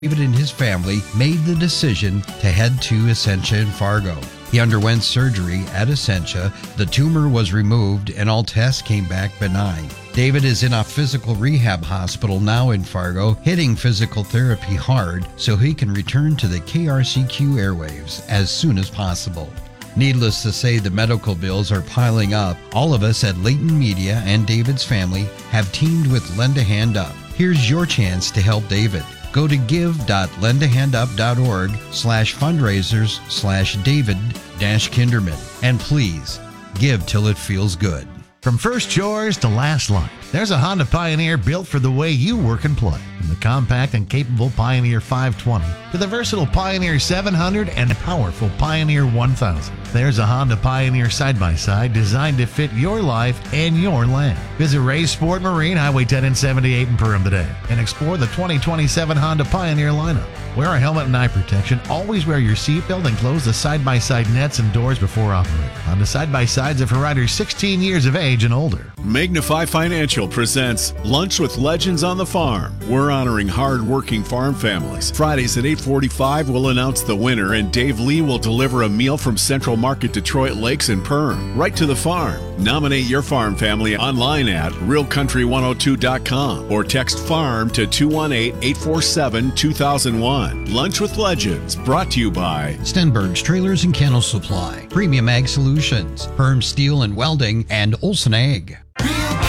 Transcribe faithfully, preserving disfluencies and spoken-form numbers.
David and his family made the decision to head to Essentia in Fargo. He underwent surgery at Essentia. The tumor was removed and all tests came back benign. David is in a physical rehab hospital now in Fargo, hitting physical therapy hard so he can return to the K R C Q airwaves as soon as possible. Needless to say, the medical bills are piling up. All of us at Layton Media and David's family have teamed with Lend a Hand Up. Here's your chance to help David. Go to give.lendahandup.org slash fundraisers slash David dash Kinderman. And please, give till it feels good. From first chores to last line, there's a Honda Pioneer built for the way you work and play. From the compact and capable Pioneer five twenty to the versatile Pioneer seven hundred and the powerful Pioneer one thousand. There's a Honda Pioneer side-by-side designed to fit your life and your land. Visit Ray's Sport Marine, Highway ten and seventy-eight in Perham today, and explore the twenty twenty-seven Honda Pioneer lineup. Wear a helmet and eye protection, always wear your seatbelt, and close the side-by-side nets and doors before operating. Honda side-by-sides are for riders sixteen years of age and older. Magnify Financial presents Lunch with Legends on the Farm. We're honoring hard-working farm families. Fridays at eight forty-five, we'll announce the winner, and Dave Lee will deliver a meal from Central Market Detroit Lakes and Perham, right to the farm. Nominate your farm family online at real country one oh two dot com or text FARM to two one eight, eight four seven, two thousand one. Lunch with Legends, brought to you by Stenberg's Trailers and Kennel Supply, Premium Ag Solutions, Perm Steel and Welding, and Olson Ag. Real